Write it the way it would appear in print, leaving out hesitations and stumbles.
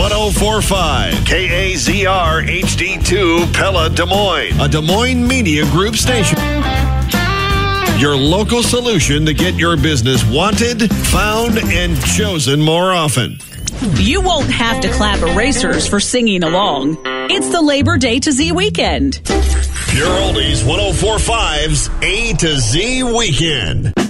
1045 KAZR HD2 Pella, Des Moines, a Des Moines Media Group station. Your local solution to get your business wanted, found, and chosen more often. You won't have to clap erasers for singing along. It's the Labor Day to Z weekend. Pure Oldies 1045's A to Z Weekend.